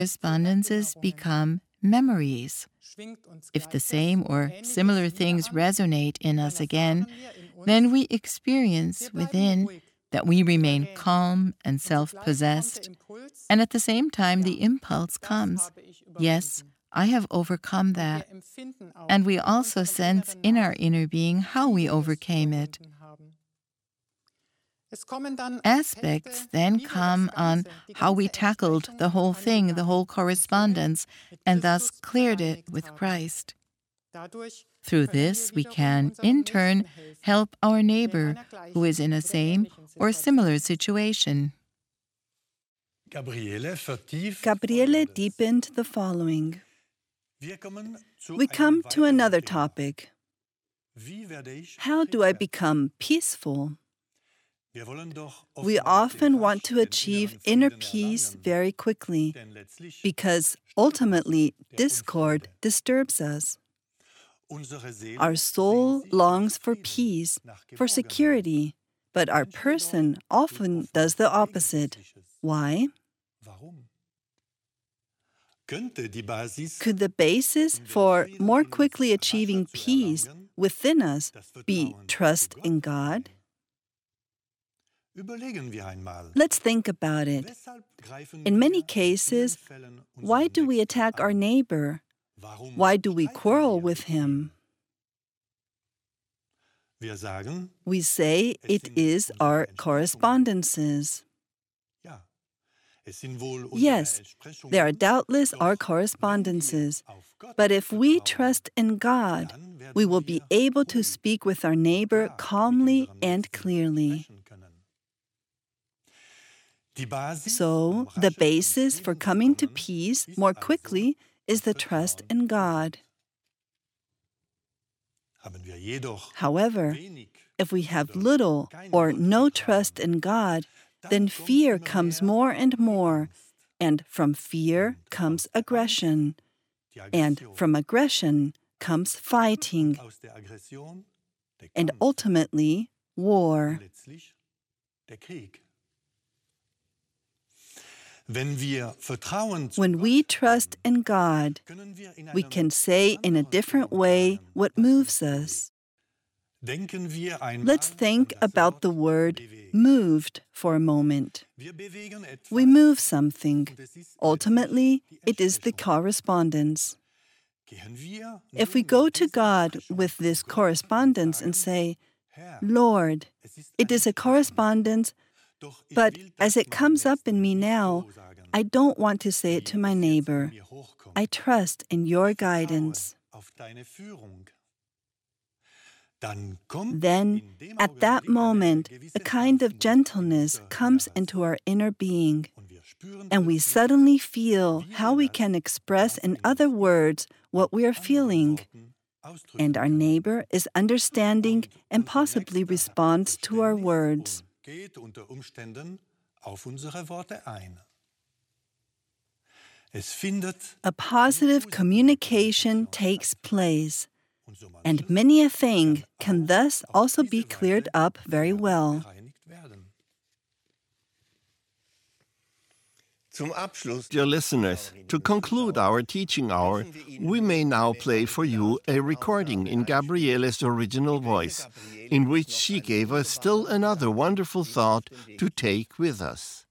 correspondences become memories. If the same or similar things resonate in us again, then we experience within that we remain calm and self-possessed, and at the same time the impulse comes, yes, I have overcome that, and we also sense in our inner being how we overcame it. Aspects then come on how we tackled the whole thing, the whole correspondence, and thus cleared it with Christ. Through this, we can, in turn, help our neighbor who is in a same or similar situation. Gabriele deepened the following. We come to another topic. How do I become peaceful? We often want to achieve inner peace very quickly because ultimately discord disturbs us. Our soul longs for peace, for security, but our person often does the opposite. Why? Could the basis for more quickly achieving peace within us be trust in God? Let's think about it. In many cases, why do we attack our neighbor? Why do we quarrel with him? We say it is our correspondences. Yes, there are doubtless our correspondences, but if we trust in God, we will be able to speak with our neighbor calmly and clearly. So, the basis for coming to peace more quickly is the trust in God. However, if we have little or no trust in God, then fear comes more and more, and from fear comes aggression, and from aggression comes fighting, and ultimately war. When we trust in God, we can say in a different way what moves us. Let's think about the word moved for a moment. We move something. Ultimately, it is the correspondence. If we go to God with this correspondence and say, Lord, it is a correspondence, but as it comes up in me now, I don't want to say it to my neighbor. I trust in your guidance. Then, at that moment, a kind of gentleness comes into our inner being, and we suddenly feel how we can express in other words what we are feeling, and our neighbor is understanding and possibly responds to our words. A positive communication takes place, and many a thing can thus also be cleared up very well. Dear listeners, to conclude our teaching hour, we may now play for you a recording in Gabriele's original voice, in which she gave us still another wonderful thought to take with us.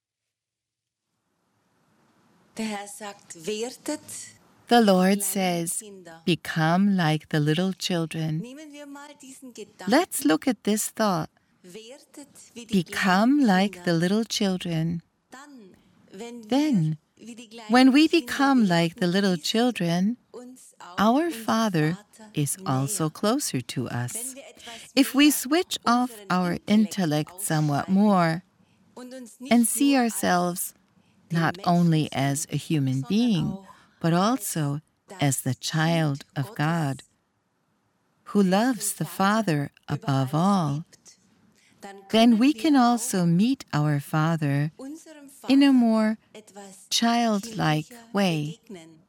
The Lord says, become like the little children. Let's look at this thought. Become like the little children. Then, when we become like the little children, our Father is also closer to us. If we switch off our intellect somewhat more and see ourselves not only as a human being, but also as the child of God, who loves the Father above all, then we can also meet our Father in a more childlike way.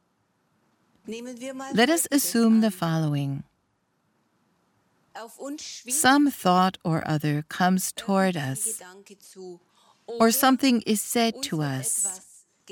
Let us assume the following. Some thought or other comes toward us, or something is said to us,